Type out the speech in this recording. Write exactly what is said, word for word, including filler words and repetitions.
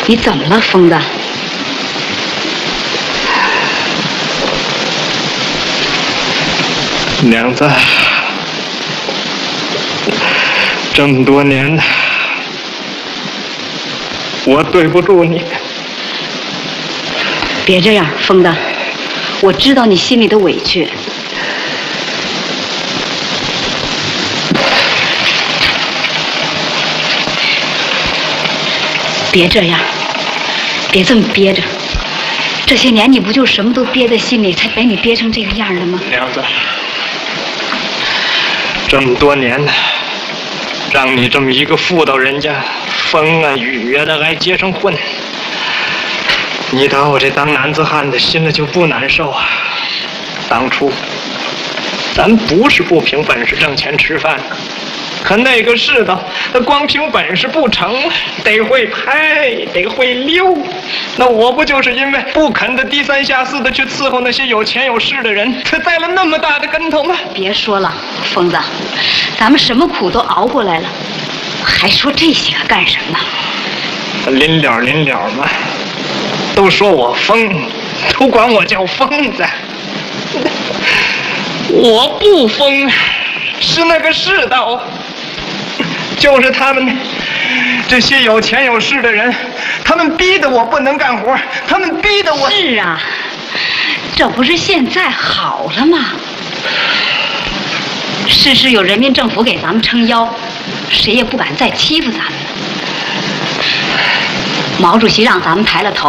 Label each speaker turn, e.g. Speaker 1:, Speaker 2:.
Speaker 1: 你怎么了，疯子？
Speaker 2: 娘子，这么多年了，我对不住你。
Speaker 1: 别这样，疯子，我知道你心里的委屈。别这样，别这么憋着。这些年你不就什么都憋在心里，才把你憋成这个样了吗？
Speaker 2: 娘子，这么多年了，让你这么一个妇道人家，风啊雨啊的还结成婚，你打我这当男子汉的心里就不难受啊？当初咱不是不凭本事挣钱吃饭，可那个世道，那光凭本事不成，得会拍，得会溜。那我不就是因为不肯的低三下四的去伺候那些有钱有势的人，才栽了那么大的跟头吗？
Speaker 1: 别说了，疯子，咱们什么苦都熬过来了，还说这些个干什么？
Speaker 2: 临了临了嘛，都说我疯，都管我叫疯子。我不疯，是那个世道，就是他们这些有钱有势的人，他们逼得我不能干活，他们逼得我。
Speaker 1: 是啊，这不是现在好了吗？事事有人民政府给咱们撑腰，谁也不敢再欺负咱们了。毛主席让咱们抬了头。